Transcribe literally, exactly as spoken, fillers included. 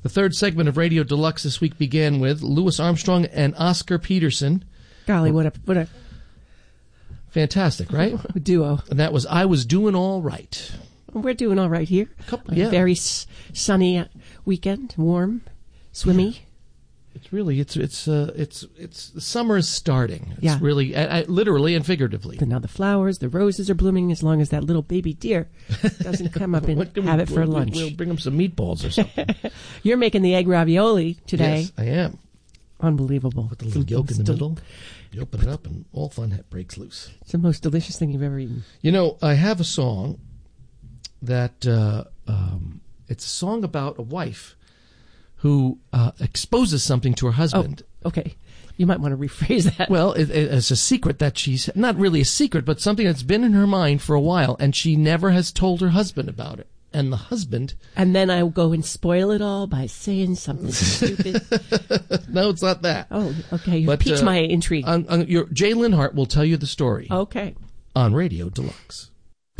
The third segment of Radio Deluxe this week began with Louis Armstrong and Oscar Peterson. Golly, what a what a fantastic, right? duo. And that was I Was Doing All Right. We're doing all right here. Couple, yeah. A very s- sunny weekend, warm, swimmy. Yeah. It's really it's it's uh, it's it's the summer is starting. It's yeah. really uh, uh, literally and figuratively. And now the flowers, the roses are blooming. As long as that little baby deer doesn't come up and have we, it for we'll, lunch. We'll bring them some meatballs or something. You're making the egg ravioli today. Yes, I am. Unbelievable. With the little yolk in the Still, middle. You open it up and all fun breaks loose. It's the most delicious thing you've ever eaten. You know, I have a song that uh, um, it's a song about a wife who uh, exposes something to her husband. Oh, okay. You might want to rephrase that. Well, it, it, it's a secret that she's, not really a secret, but something that's been in her mind for a while, and she never has told her husband about it. And the husband... And then I will go and spoil it all by saying something stupid. No, it's not that. Oh, okay. You But, piqued uh, my intrigue. On, on your, Jay Linhart will tell you the story. Okay. On Radio Deluxe.